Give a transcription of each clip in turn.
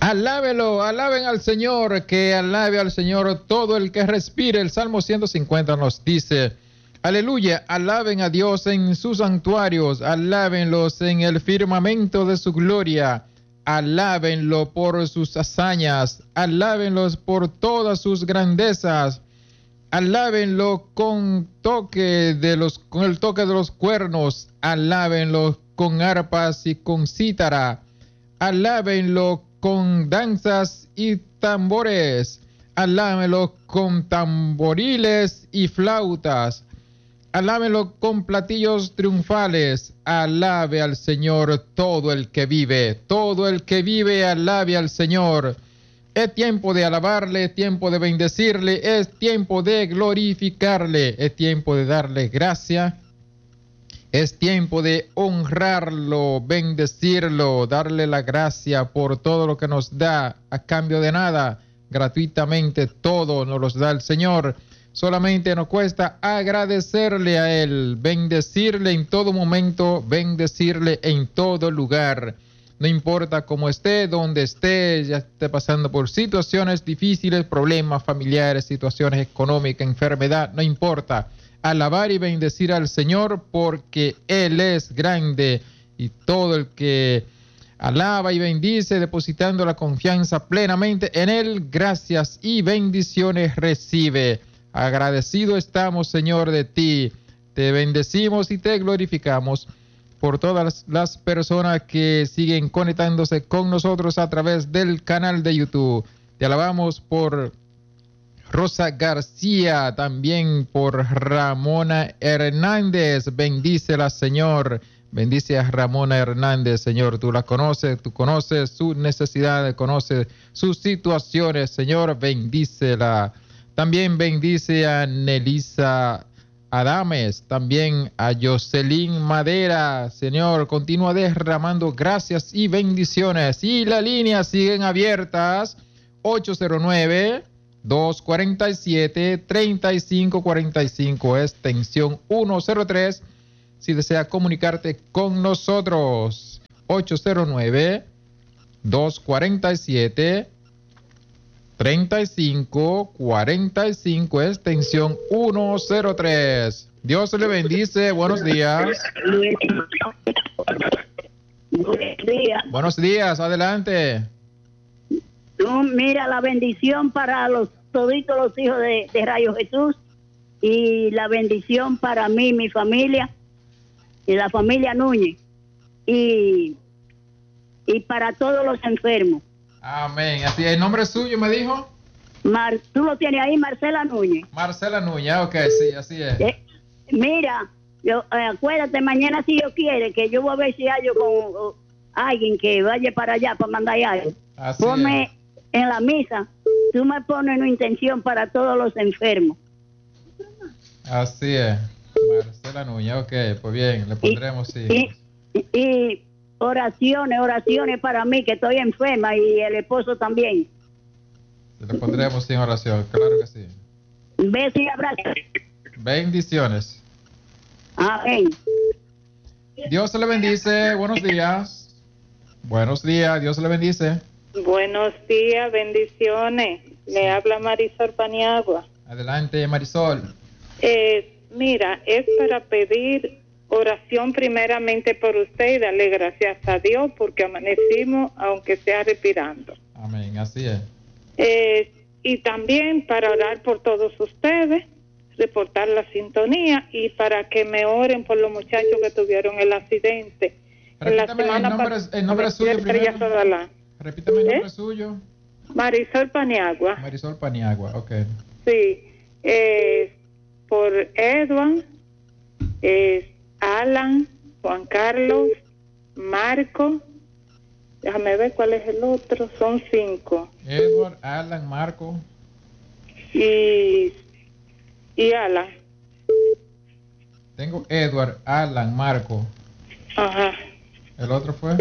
Alábelo, alaben al Señor, que alabe al Señor todo el que respire. El Salmo 150 nos dice, aleluya, alaben a Dios en sus santuarios, alábenlos en el firmamento de su gloria, alábenlo por sus hazañas, alábenlos por todas sus grandezas, alábenlo con el toque de los cuernos, alábenlo con arpas y con cítara, alábenlo con danzas y tambores, alábenlo con tamboriles y flautas, alábenlo con platillos triunfales, alabe al Señor todo el que vive, alabe al Señor. Es tiempo de alabarle, es tiempo de bendecirle, es tiempo de glorificarle, es tiempo de darle gracia. Es tiempo de honrarlo, bendecirlo, darle la gracia por todo lo que nos da a cambio de nada. Gratuitamente todo nos lo da el Señor. Solamente nos cuesta agradecerle a Él, bendecirle en todo momento, bendecirle en todo lugar. No importa cómo esté, dónde esté, ya esté pasando por situaciones difíciles, problemas familiares, situaciones económicas, enfermedad, no importa. Alabar y bendecir al Señor porque Él es grande y todo el que alaba y bendice depositando la confianza plenamente en Él, gracias y bendiciones recibe. Agradecido estamos, Señor, de ti. Te bendecimos y te glorificamos por todas las personas que siguen conectándose con nosotros a través del canal de YouTube. Te alabamos por Rosa García, también por Ramona Hernández. Bendícela, Señor. Bendice a Ramona Hernández, Señor. Tú la conoces, tú conoces sus necesidades, conoces sus situaciones, Señor. Bendícela. También bendice a Nelisa Adames, también a Jocelyn Madera. Señor, continúa derramando gracias y bendiciones. Y las líneas siguen abiertas. 809-247-3545, extensión 103. Si desea comunicarte con nosotros, 809-247-3545, extensión 103. Dios le bendice. Buenos días. Buenos días. Buenos días, adelante. Mira, la bendición para toditos los hijos de Rayo Jesús y la bendición para mí, mi familia y la familia Núñez y para todos los enfermos. Amén. Así es. ¿El nombre suyo me dijo? Tú lo tienes ahí, Marcela Núñez. Marcela Núñez, ok, sí, así es. Mira, acuérdate, mañana si Dios quiere, que yo voy a ver si hay con alguien que vaya para allá para mandar algo. Ponme en la misa, tú me pones una intención para todos los enfermos. Así es. Marcela Núñez, ok, pues bien, le pondremos sí. Y oraciones para mí, que estoy enferma, y el esposo también. Le pondremos sin oración, claro que sí. Besos y abrazos. Bendiciones. Amén. Dios le bendice, buenos días. Buenos días, Dios le bendice. Buenos días, bendiciones. Le habla Marisol Paniagua. Adelante, Marisol. Mira, es para pedir oración primeramente por usted y darle gracias a Dios porque amanecimos, aunque sea respirando. Amén, así es. Y también para orar por todos ustedes, reportar la sintonía y para que me oren por los muchachos que tuvieron el accidente. Repítame el nombre suyo primero. Repítame el nombre suyo. Marisol Paniagua. Marisol Paniagua, ok. Sí, por Edwin, Alan, Juan Carlos, Marco, déjame ver cuál es el otro, son 5. Edward, Alan, Marco. Y Alan. Tengo Edward, Alan, Marco. Ajá. ¿El otro fue?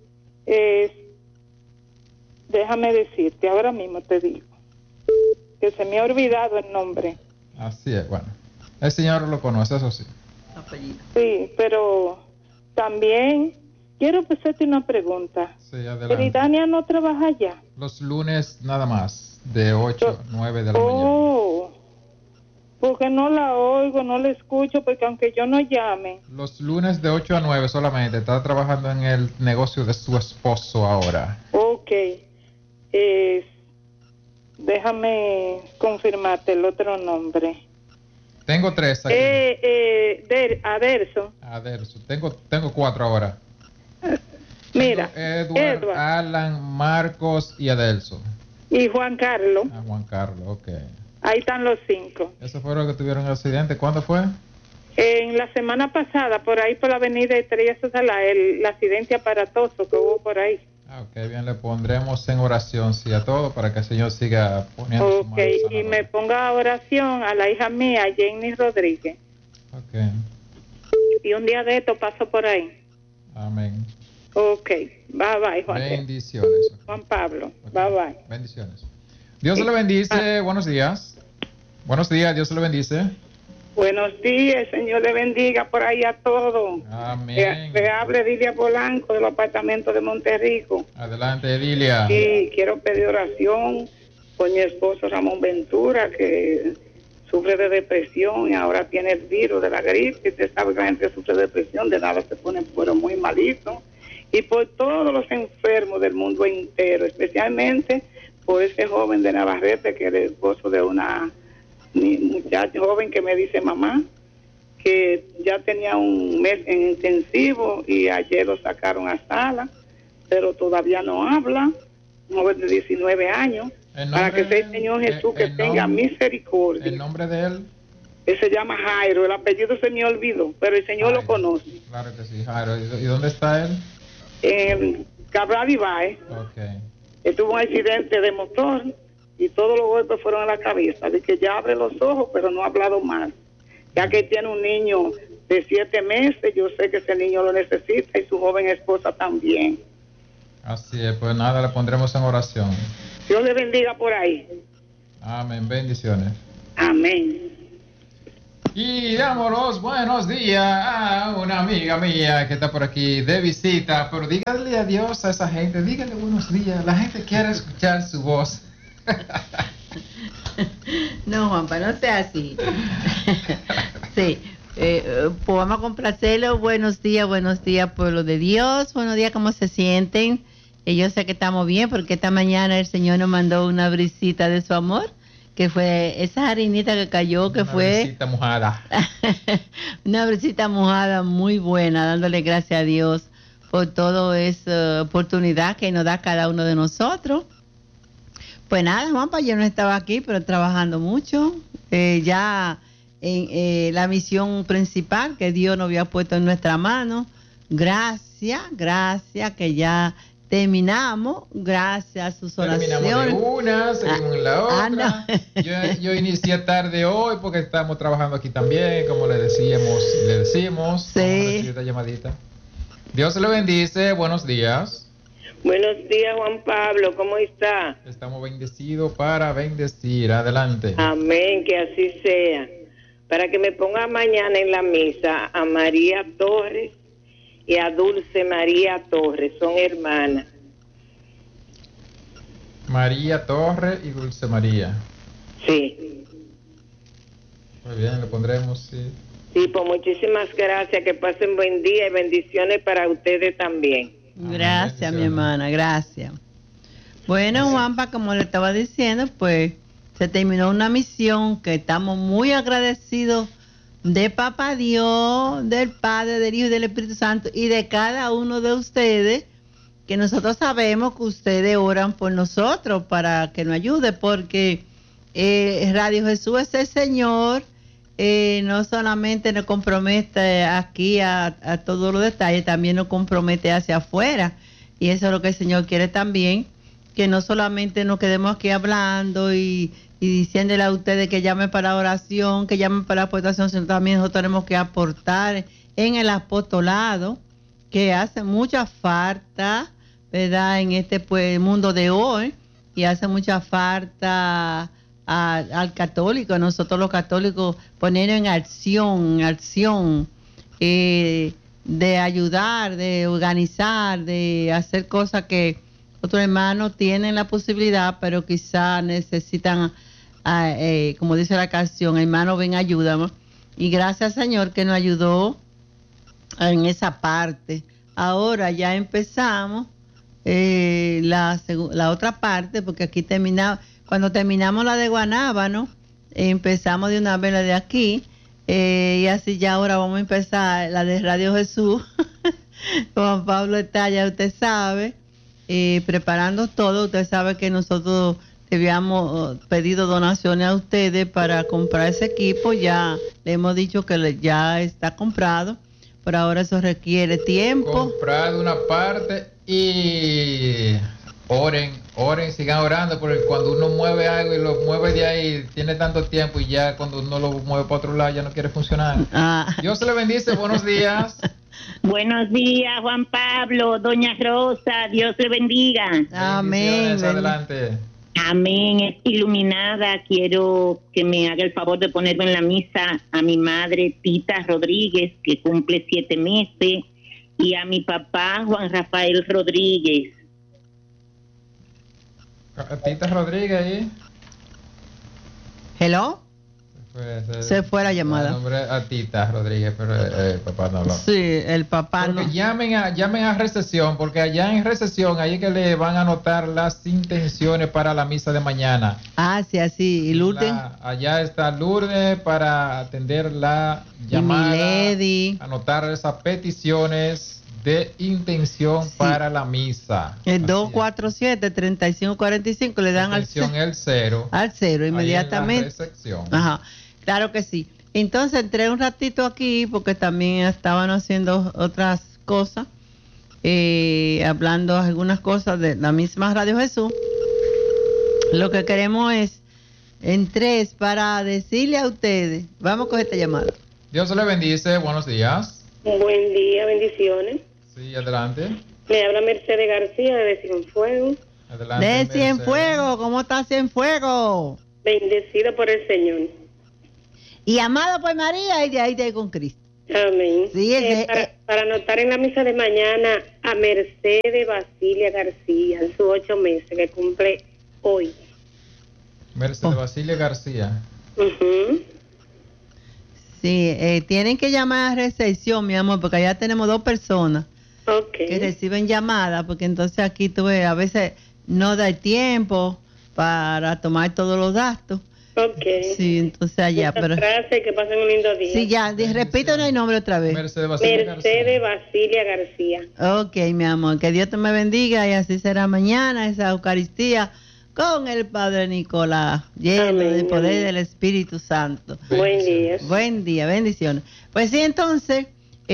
Déjame decirte, ahora mismo te digo, que se me ha olvidado el nombre. Así es, bueno. El Señor lo conoce, eso sí. Sí, pero también quiero hacerte una pregunta. Sí, adelante. Eridania no trabaja ya. Los lunes nada más, de 8 a 9 de la mañana. Oh, porque no la oigo, no la escucho, porque aunque yo no llame. Los lunes de 8 a 9 solamente. Está trabajando en el negocio de su esposo ahora. Ok. Déjame confirmarte el otro nombre. Tengo 3 aquí. Aderso. Aderso. Tengo 4 ahora. Mira, Edward, Alan, Marcos y Adelso. Y Juan Carlos. Juan Carlos, ok. Ahí están los 5. ¿Esos fueron los que tuvieron el accidente? ¿Cuándo fue? En la semana pasada, por ahí por la avenida Estrella Sala, el accidente aparatoso que hubo por ahí. Ok, bien, le pondremos en oración, sí, a todo, para que el Señor siga poniendo su mano Ok, y me ponga oración a la hija mía, Jenny Rodríguez. Ok. Y un día de esto paso por ahí. Amén. Ok, bye bye, Juan. Bendiciones. Okay. Juan Pablo, Okay. bye bye. Bendiciones. Dios le bendice, buenos días. Buenos días, Dios le bendice. Buenos días, Señor le bendiga por ahí a todos. Amén. Le hable Edilia Polanco del apartamento de Monterrico. Adelante, Edilia. Sí, quiero pedir oración por mi esposo Ramón Ventura, que sufre de depresión y ahora tiene el virus de la gripe. Usted sabe que la gente sufre de depresión, de nada se pone pero muy malito. Y por todos los enfermos del mundo entero, especialmente por ese joven de Navarrete, que es el esposo de una muchacha joven que me dice mamá, que ya tenía un mes en intensivo y ayer lo sacaron a sala, pero todavía no habla, un joven de 19 años, para que sea el Señor Jesús que tenga misericordia. ¿El nombre de él? Él se llama Jairo, el apellido se me olvidó, pero el Señor lo conoce. Claro que sí, Jairo. ¿Y dónde está él? En Cabral Ibaez. Okay. Él tuvo un accidente de motor y todos los golpes fueron a la cabeza, de que ya abre los ojos, pero no ha hablado más. Ya que tiene un niño de 7 meses, yo sé que ese niño lo necesita y su joven esposa también. Así es, pues nada, le pondremos en oración. Dios le bendiga por ahí. Amén, bendiciones. Amén. Y damos los buenos días a una amiga mía que está por aquí de visita, pero dígale adiós a esa gente, dígale buenos días, la gente quiere escuchar su voz. No, Juanpa, no sea así. Sí, pues vamos a complacerlo. Buenos días, pueblo de Dios. Buenos días, ¿cómo se sienten? Yo sé que estamos bien porque esta mañana el Señor nos mandó una brisita de su amor, que fue esa harinita que cayó, que fue... Una brisita mojada. Una brisita mojada muy buena, dándole gracias a Dios por toda esa oportunidad que nos da cada uno de nosotros. Pues nada, Juanpa, yo no estaba aquí, pero trabajando mucho, ya en la misión principal que Dios nos había puesto en nuestra mano. Gracias, que ya terminamos, gracias a sus oraciones. Terminamos de una, seguimos en la otra. No. Yo inicié tarde hoy porque estamos trabajando aquí también, como le decimos. Sí. Vamos a recibir esta llamadita. Dios le bendice, buenos días. Buenos días, Juan Pablo, ¿cómo está? Estamos bendecidos para bendecir. Adelante. Amén, que así sea. Para que me ponga mañana en la misa a María Torres y a Dulce María Torres, son hermanas. María Torres y Dulce María. Sí. Muy bien, le pondremos, sí. Sí, pues muchísimas gracias, que pasen buen día y bendiciones para ustedes también. Gracias, mi hermana, gracias. Bueno, Juanpa, como le estaba diciendo, pues se terminó una misión que estamos muy agradecidos de Papá Dios, del Padre, del Hijo y del Espíritu Santo y de cada uno de ustedes, que nosotros sabemos que ustedes oran por nosotros para que nos ayude, porque Radio Jesús es el Señor. No solamente nos compromete aquí a todos los detalles, también nos compromete hacia afuera, y eso es lo que el Señor quiere también, que no solamente nos quedemos aquí hablando y diciéndole a ustedes que llamen para oración, que llamen para la aportación, sino también nosotros tenemos que aportar en el apostolado, que hace mucha falta, ¿verdad?, en este mundo de hoy, y hace mucha falta al católico, nosotros los católicos, poner en acción de ayudar, de organizar, de hacer cosas que otros hermanos tienen la posibilidad, pero quizás necesitan, como dice la canción, hermano, ven, ayúdame. Y gracias al Señor que nos ayudó en esa parte. Ahora ya empezamos la otra parte, porque aquí cuando terminamos la de Guanábano, empezamos de una vez la de aquí, y así ya ahora vamos a empezar la de Radio Jesús. Juan Pablo está, ya usted sabe, preparando todo. Usted sabe que nosotros habíamos pedido donaciones a ustedes para comprar ese equipo. Ya le hemos dicho que ya está comprado. Por ahora eso requiere tiempo. Comprado una parte y oren, sigan orando, porque cuando uno mueve algo y lo mueve de ahí, tiene tanto tiempo y ya cuando uno lo mueve para otro lado ya no quiere funcionar. Dios se le bendice, buenos días. Buenos días, Juan Pablo, doña Rosa, Dios le bendiga. Amén. Adelante. Amén, iluminada. Quiero que me haga el favor de ponerme en la misa a mi madre Tita Rodríguez, que cumple 7 meses, y a mi papá Juan Rafael Rodríguez. Tita Rodríguez ahí. Hello. Se fue la llamada. El nombre a Tita Rodríguez, pero el papá no habló. Sí, el papá porque no. Llamen a recesión, porque allá en recesión, ahí es que le van a anotar las intenciones para la misa de mañana. Sí, así. ¿Y Lourdes? Allá está Lourdes para atender la llamada. Y Milady. Anotar esas peticiones de intención para la misa. El 247-3545 le dan el 0. Al 0 inmediatamente. En la recepción. Ajá, claro que sí. Entonces entré un ratito aquí porque también estaban haciendo otras cosas, hablando algunas cosas de la misma Radio Jesús. Lo que queremos es, entré para decirle a ustedes, vamos a coger esta llamada. Dios le bendice, buenos días. Buen día, bendiciones. Sí, adelante. Me habla Mercedes García de Cienfuegos. Adelante, de Cienfuegos, ¿cómo está Cienfuegos? Bendecida por el Señor. Y amado por María y de ahí con Cristo. Amén. Sí, para anotar en la misa de mañana a Mercedes Basilia García, en sus 8 meses, que cumple hoy. Mercedes Basilia García. Sí, tienen que llamar a recepción, mi amor, porque allá tenemos 2 personas que reciben llamadas, porque entonces aquí tú ves, a veces no da el tiempo para tomar todos los datos. Sí, entonces allá. Muchas gracias, que pasen un lindo día. Sí, ya, repítanos el nombre otra vez. Mercedes Basilia García. Ok, mi amor, que Dios te me bendiga y así será mañana esa Eucaristía con el Padre Nicolás, lleno del poder del Espíritu Santo. Buen día. Buen día, bendiciones. Pues sí, entonces,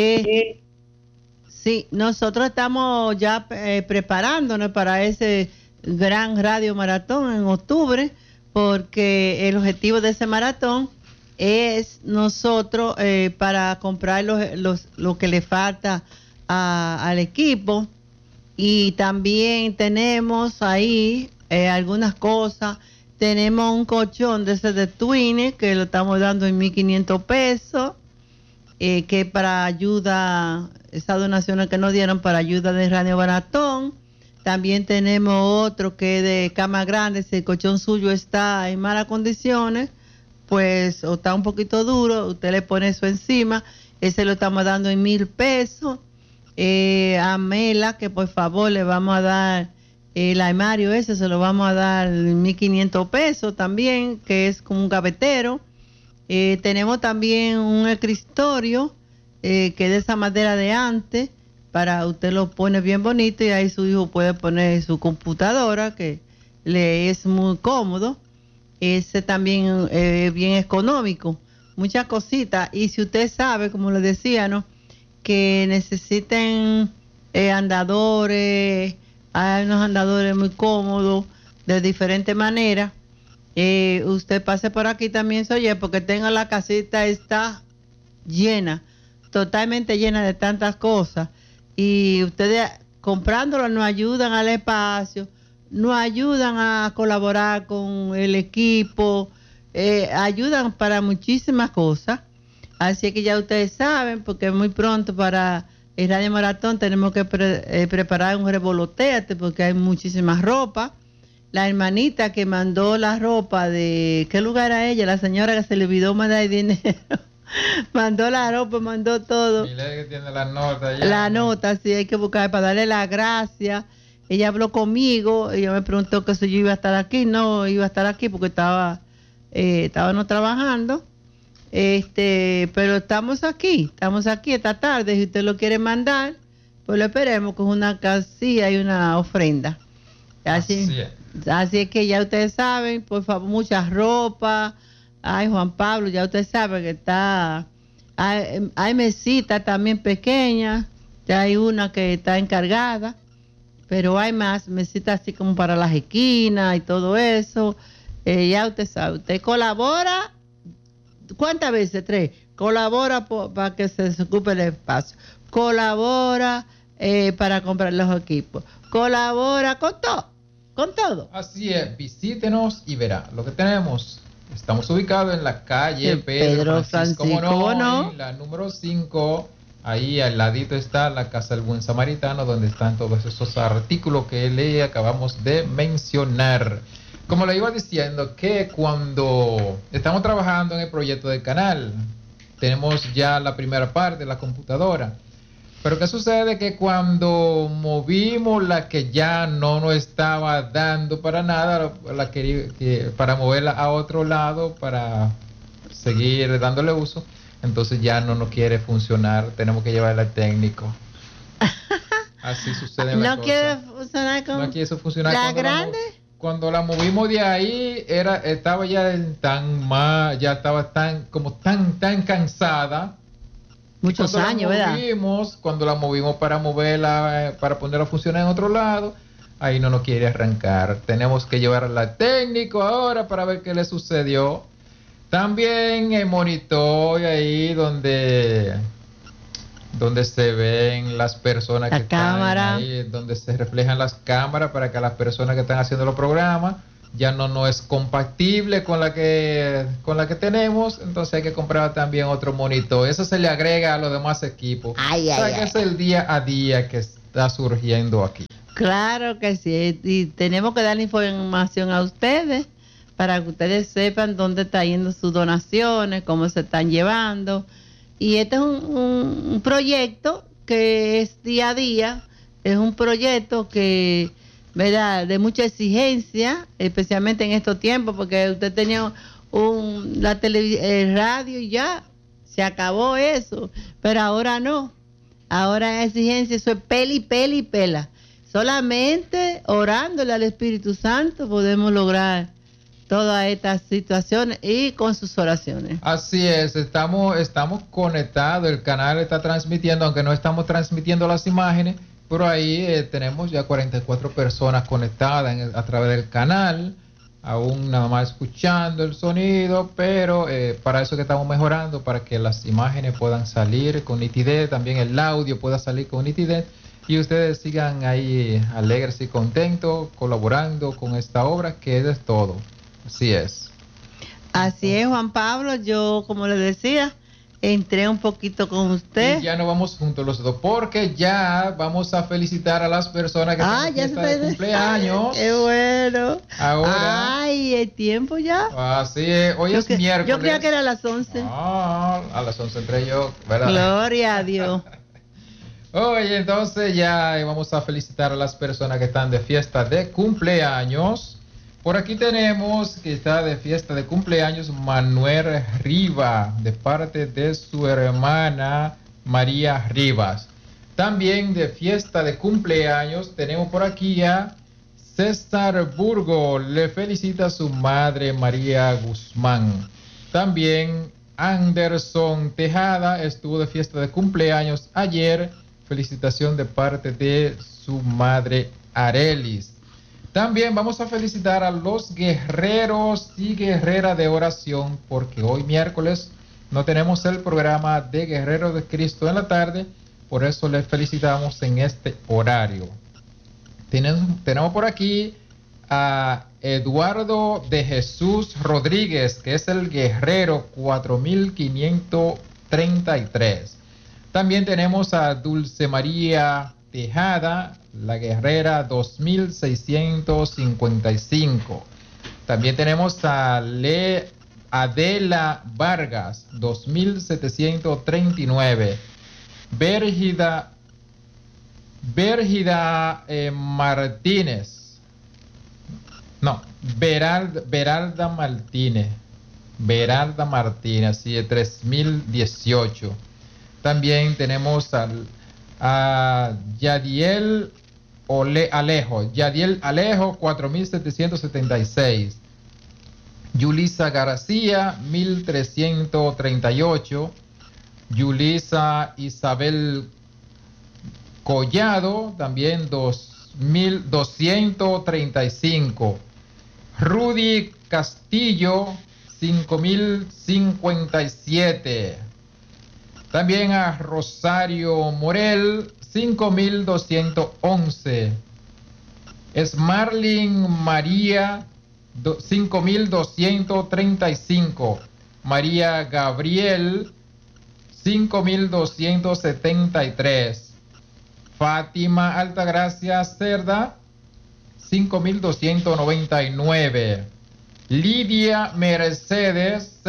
sí, nosotros estamos ya preparándonos para ese gran radio maratón en octubre, porque el objetivo de ese maratón es nosotros para comprar lo que le falta al equipo, y también tenemos ahí algunas cosas. Tenemos un colchón de ese de Twine que lo estamos dando en 1.500 pesos, que para ayuda, esas donaciones que nos dieron para ayuda de Radio Maratón. También tenemos otro que es de cama grande. Si el colchón suyo está en malas condiciones, pues, o está un poquito duro, usted le pone eso encima. Ese lo estamos dando en 1.000 pesos. A Mela, que por favor le vamos a dar el armario ese, se lo vamos a dar 1.500 pesos también, que es como un gavetero. Tenemos también un escritorio, que es de esa madera de antes, para usted lo pone bien bonito y ahí su hijo puede poner su computadora, que le es muy cómodo. Ese también es bien económico, muchas cositas. Y si usted sabe, como le decía, ¿no?, que necesiten andadores, hay unos andadores muy cómodos de diferentes maneras, usted pase por aquí también, oye, porque tenga la casita está llena, totalmente llena de tantas cosas, y ustedes comprándolo nos ayudan al espacio, nos ayudan a colaborar con el equipo, ayudan para muchísimas cosas. Así que ya ustedes saben, porque es muy pronto para en Radio Maratón tenemos que preparar un revoloteate porque hay muchísima ropa. La hermanita que mandó la ropa de... ¿Qué lugar era ella? La señora que se le olvidó mandar el dinero. Mandó la ropa, mandó todo. Mire que tiene la nota ya. La nota, sí, hay que buscar para darle las gracias. Ella habló conmigo, ella me preguntó que si yo iba a estar aquí. No, iba a estar aquí porque estábamos trabajando. Pero estamos aquí esta tarde. Si usted lo quiere mandar, pues lo esperemos con una casilla y una ofrenda. Así es que ya ustedes saben, por favor, mucha ropa. Ay, Juan Pablo, ya usted sabe que hay mesitas también pequeñas, ya hay una que está encargada, pero hay más mesitas así como para las esquinas y todo eso. Ya usted sabe, usted colabora, ¿cuántas veces? 3. Colabora para que se ocupe el espacio, colabora para comprar los equipos, colabora con todo. Así es, visítenos y verá lo que tenemos. Estamos ubicados en la calle Pedro Francisco Monó, la número 5. Ahí al ladito está la Casa del Buen Samaritano, donde están todos esos artículos que le acabamos de mencionar. Como le iba diciendo, que cuando estamos trabajando en el proyecto del canal, tenemos ya la primera parte de la computadora. Pero ¿qué sucede? Que cuando movimos la que ya no nos estaba dando para nada, para moverla a otro lado, para seguir dándole uso, entonces ya no nos quiere funcionar, tenemos que llevarla al técnico. Así sucede la cosa. No quiere funcionar con no quiere funcionar la grande. Cuando la movimos de ahí, estaba ya estaba tan cansada. Muchos años, ¿verdad? Cuando la movimos para moverla, para ponerla a funcionar en otro lado, ahí no nos quiere arrancar. Tenemos que llevarla al técnico ahora para ver qué le sucedió. También el monitor ahí donde se ven las personas que están ahí, donde se reflejan las cámaras para que las personas que están haciendo los programas ya no es compatible con la que tenemos, entonces hay que comprar también otro monitor. Eso se le agrega a los demás equipos. Que es el día a día que está surgiendo aquí. Claro que sí, y tenemos que dar información a ustedes para que ustedes sepan dónde están yendo sus donaciones, cómo se están llevando. Y este es un proyecto que es día a día, es un proyecto que, ¿verdad?, de mucha exigencia, especialmente en estos tiempos, porque usted tenía el radio y ya, se acabó eso, pero ahora no, ahora es exigencia, eso es pela. Solamente orándole al Espíritu Santo podemos lograr todas estas situaciones y con sus oraciones. Así es, estamos conectados, el canal está transmitiendo, aunque no estamos transmitiendo las imágenes, pero ahí tenemos ya 44 personas conectadas a través del canal, aún nada más escuchando el sonido, pero para eso que estamos mejorando, para que las imágenes puedan salir con nitidez, también el audio pueda salir con nitidez, y ustedes sigan ahí alegres y contentos, colaborando con esta obra, que es todo. Así es. Así es, Juan Pablo, yo como le decía, entré un poquito con usted. Y ya nos vamos juntos los dos, porque ya vamos a felicitar a las personas que están fiesta de cumpleaños. ¡Qué bueno! Ahora. ¡Ay, el tiempo ya! Así es, hoy es miércoles. Yo creía que era a las 11. A las 11 entré yo, ¿verdad? Gloria a Dios. Oye, entonces ya vamos a felicitar a las personas que están de fiesta de cumpleaños. Por aquí tenemos que está de fiesta de cumpleaños Manuel Rivas, de parte de su hermana María Rivas. También de fiesta de cumpleaños tenemos por aquí a César Burgo, le felicita a su madre María Guzmán. También Anderson Tejada estuvo de fiesta de cumpleaños ayer, felicitación de parte de su madre Arelis. También vamos a felicitar a los guerreros y guerreras de oración, porque hoy miércoles no tenemos el programa de Guerreros de Cristo en la tarde, por eso les felicitamos en este horario. Tenemos por aquí a Eduardo de Jesús Rodríguez, que es el guerrero 4533. También tenemos a Dulce María Tejada, La Guerrera 2655. También tenemos a Adela Vargas 2739. Bérgida Martínez. No, Beralda Martínez. Beralda Martínez, sí, 3018. También tenemos a Yadiel Alejo. Yadiel Alejo, 4776. Yulisa García, 1338. Yulisa Isabel Collado, también 2235. Rudy Castillo, 5057. También a Rosario Morel, 5211. Smarlin María, 5235. María Gabriel, 5273. Fátima Altagracia Cerda, 5299. Lidia Mercedes,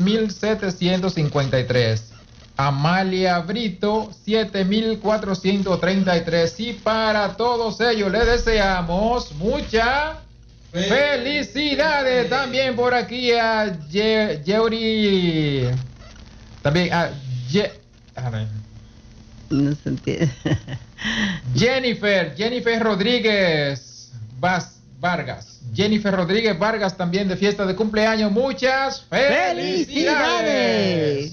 6753. Amalia Brito, 7433. Y para todos ellos les deseamos muchas felicidades. También por aquí a Yeuri. También a no se entiende. Jennifer Rodríguez Vargas. Jennifer Rodríguez Vargas también de fiesta de cumpleaños. Muchas felicidades.